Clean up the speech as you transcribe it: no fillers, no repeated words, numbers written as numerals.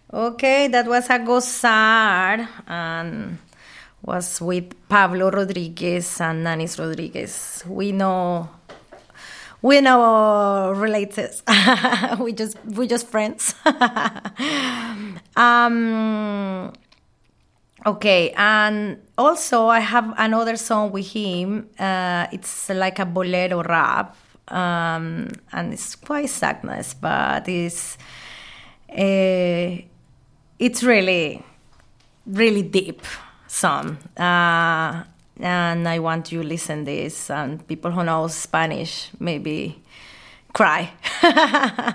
Okay, that was a gozar and was with Pablo Rodriguez and Nanis Rodriguez. We know related. we just friends. um Okay, and also I have another song with him. It's like a bolero rap, and it's quite sadness, but uh, it's really, really deep song. And I want you to listen this, and people who know Spanish maybe cry.